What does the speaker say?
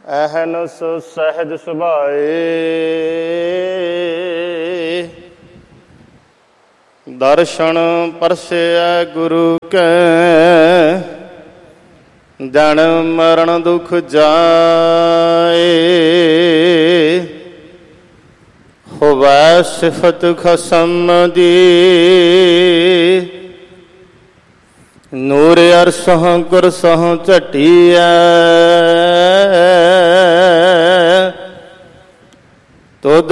ਅਹਨਸ ਸਹਿਜ ਸੁਭਾਏ। ਦਰਸ਼ਨ ਪਰਸੈ ਗੁਰੂ ਕੈ, ਜਨਮ ਮਰਨ ਦੁਖ ਜਾਏ। ਹੋਵੈ ਸਿਫਤ ਖਸਮ ਦੀ, ਨੂਰ ਅਰਸਹ ਗੁਰ ਸਹ ਝਟੀਐ। ਤੁਧ